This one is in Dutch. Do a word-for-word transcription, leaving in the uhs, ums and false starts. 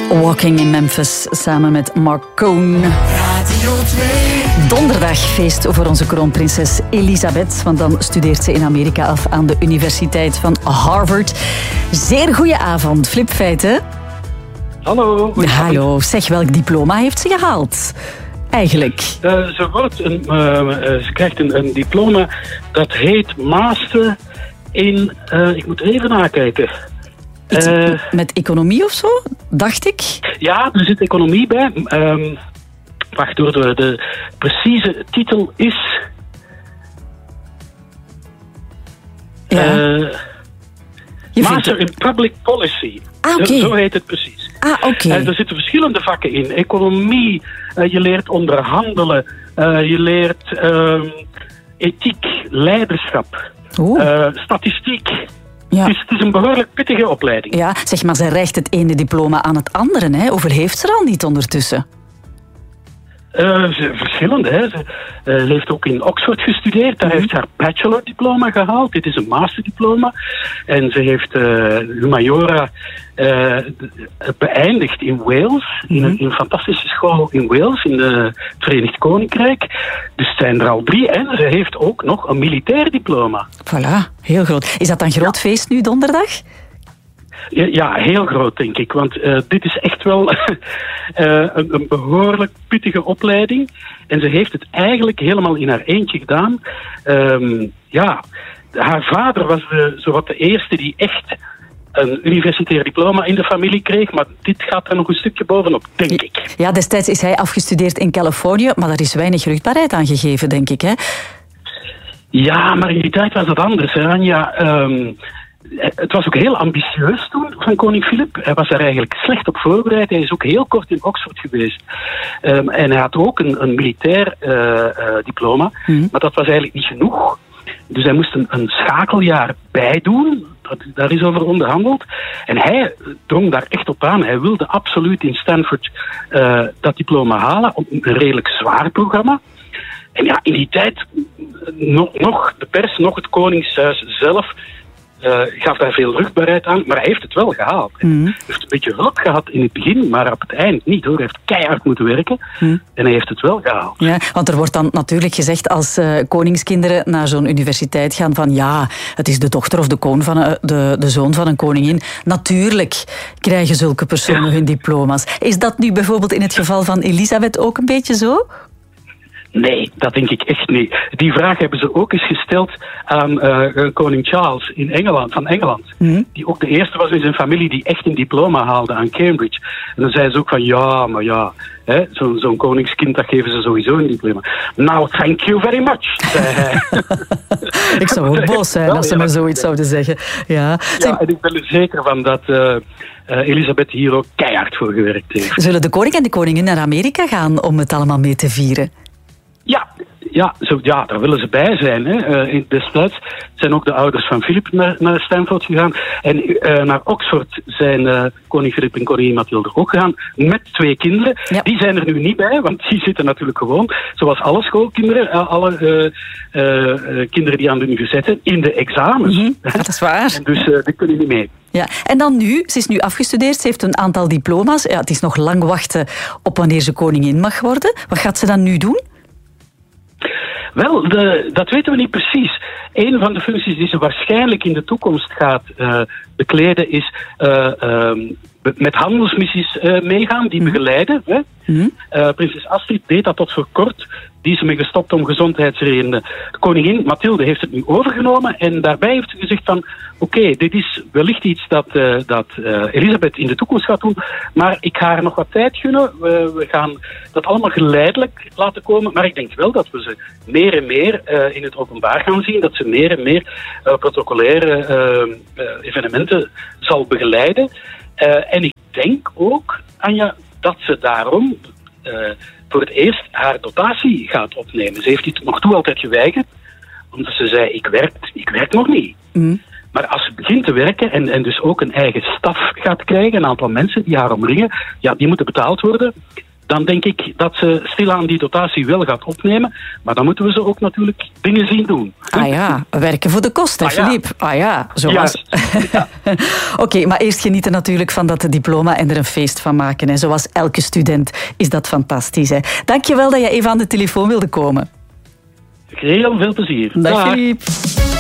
Walking in Memphis samen met Mark Cohn. Radio twee. Donderdag feest voor onze kroonprinses Elisabeth, want dan studeert ze in Amerika af aan de Universiteit van Harvard. Zeer goeie avond, Flipfeiten. Hallo. Hallo, zeg, welk diploma heeft ze gehaald? Eigenlijk. Uh, ze, wordt een, uh, uh, ze krijgt een, een diploma dat heet Master in... Uh, ik moet er even nakijken. Iets Uh, met economie of zo, dacht ik. ja, er zit economie bij. Um, wacht hoor, de, de precieze titel is... Ja. Uh, Je Master vindt... in Public Policy. Ah, oké. Zo, zo heet het precies. Ah, oké. Okay. Uh, er zitten verschillende vakken in. Economie, uh, je leert onderhandelen, uh, je leert uh, ethiek, leiderschap, uh, statistiek. Ja. Het, is, het is een behoorlijk pittige opleiding. Ja, zeg maar, ze rijgt het ene diploma aan het andere. Hè? Hoeveel heeft ze er al niet ondertussen? Uh, ze, verschillende. Hè. Ze, uh, ze heeft ook in Oxford gestudeerd. Daar mm-hmm. heeft ze haar bachelordiploma gehaald. Dit is een masterdiploma. En ze heeft uh, humaniora uh, beëindigd in Wales. Mm-hmm. In, een, in een fantastische school in Wales, in de, het Verenigd Koninkrijk. Dus het zijn er al drie. En ze heeft ook nog een militair diploma. Voilà, heel groot. Is dat dan groot ja. feest nu donderdag? Ja, ja, heel groot, denk ik. Want uh, dit is echt wel uh, een, een behoorlijk pittige opleiding. En ze heeft het eigenlijk helemaal in haar eentje gedaan. Um, ja, haar vader was de, zowat de eerste die echt een universitair diploma in de familie kreeg. Maar dit gaat er nog een stukje bovenop, denk ik. Ja, destijds is hij afgestudeerd in Californië. Maar daar is weinig vruchtbaarheid aan gegeven, denk ik, hè? Ja, maar in die tijd was dat anders, hè, Anja. Um, Het was ook heel ambitieus toen van koning Filip. Hij was daar eigenlijk slecht op voorbereid. Hij is ook heel kort in Oxford geweest. Um, en hij had ook een, een militair uh, uh, diploma. Mm. Maar dat was eigenlijk niet genoeg. Dus hij moest een, een schakeljaar bijdoen. Dat, daar is over onderhandeld. En hij drong daar echt op aan. Hij wilde absoluut in Stanford uh, dat diploma halen. Op een redelijk zwaar programma. En ja, in die tijd nog, nog de pers, nog het koningshuis zelf... Uh, gaf daar veel vruchtbaarheid aan, maar hij heeft het wel gehaald. Mm. Hij heeft een beetje hulp gehad in het begin, maar op het eind niet hoor. Hij heeft keihard moeten werken mm. en hij heeft het wel gehaald. Ja, want er wordt dan natuurlijk gezegd als uh, koningskinderen naar zo'n universiteit gaan van ja, het is de dochter of de, koon van, uh, de, de zoon van een koningin. Natuurlijk krijgen zulke personen ja. hun diploma's. Is dat nu bijvoorbeeld in het geval van Elisabeth ook een beetje zo? Nee, dat denk ik echt niet. Die vraag hebben ze ook eens gesteld aan uh, koning Charles in Engeland, van Engeland. Mm-hmm. Die ook de eerste was in zijn familie die echt een diploma haalde aan Cambridge. En dan zei ze ook van ja, maar ja, hè, zo, zo'n koningskind, dat geven ze sowieso een diploma. Nou, thank you very much, zei hij. Ik zou ook boos zijn als ze me zoiets zouden zeggen. Ja, ja en ik ben er zeker van dat uh, uh, Elisabeth hier ook keihard voor gewerkt heeft. Zullen de koning en de koningin naar Amerika gaan om het allemaal mee te vieren? Ja, ja, zo, ja, daar willen ze bij zijn. Hè. Uh, destijds zijn ook de ouders van Filip naar, naar Stanford gegaan. En uh, naar Oxford zijn uh, koning Filip en koningin Mathilde ook gegaan. Met twee kinderen. Ja. Die zijn er nu niet bij, want die zitten natuurlijk gewoon, zoals alle schoolkinderen, uh, alle uh, uh, uh, kinderen die aan de universiteit zijn, in de examens. Mm-hmm. Dat is waar. En dus uh, die kunnen niet mee. Ja, en dan nu, ze is nu afgestudeerd, ze heeft een aantal diploma's. Ja, het is nog lang wachten op wanneer ze koningin mag worden. Wat gaat ze dan nu doen? Wel, de, dat weten we niet precies. Een van de functies die ze waarschijnlijk in de toekomst gaat uh, bekleden is uh, um, met handelsmissies uh, meegaan, die mm-hmm. begeleiden. Hè? Mm-hmm. Uh, prinses Astrid deed dat tot voor kort. Die is ermee gestopt om gezondheidsredenen. De koningin Mathilde heeft het nu overgenomen en daarbij heeft ze gezegd van oké, okay, dit is wellicht iets dat, uh, dat uh, Elisabeth in de toekomst gaat doen, maar ik ga haar nog wat tijd gunnen. We, we gaan dat allemaal geleidelijk laten komen, maar ik denk wel dat we ze meer en meer uh, in het openbaar gaan zien, dat ze meer en meer uh, protocolaire uh, uh, evenementen zal begeleiden. Uh, en ik denk ook, Anja, dat ze daarom uh, voor het eerst haar dotatie gaat opnemen. Ze heeft dit nog toe altijd geweigerd, omdat ze zei, ik werk, ik werk nog niet. Mm. Maar als ze begint te werken en, en dus ook een eigen staf gaat krijgen, een aantal mensen die haar omringen, ja, die moeten betaald worden, dan denk ik dat ze stilaan die dotatie wel gaat opnemen. Maar dan moeten we ze ook natuurlijk dingen zien doen. Ah ja, werken voor de kosten, ah, ja. Philippe. Ah ja, zoals... Ja. Oké, okay, maar eerst genieten natuurlijk van dat diploma en er een feest van maken. Hè. Zoals elke student is dat fantastisch. Hè. Dank je wel dat je even aan de telefoon wilde komen. Heel veel plezier. Dag, Philippe.